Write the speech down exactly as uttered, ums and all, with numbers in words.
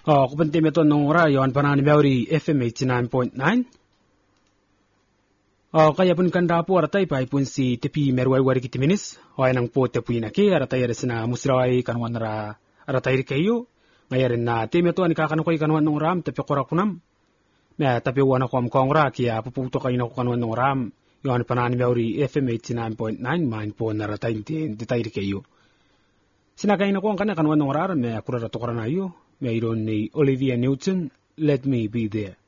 Oh, kupente meto nung rayo an panani Maori F M eighty-nine point nine. Oh, kaya pun kanda po aratay pa ipun si tepi merwai wari kitiminis. O ay nang po tepi na ke aratay aras na musrawai kanwan ra aratay kayo. Ngayon na te meto ani kakano koy kanwan nung ram tepi korakunam. Na tapi wana ko am kongra kia puputo kayo na ko kanwan nung ram. Yon panani Maori F M eighty-nine point nine main po naratay ditay kayo. Sinakay na ko ang kana kanwan nung ram me akura to korana yo. Mayroon ni Olivia Newton, Let Me Be There.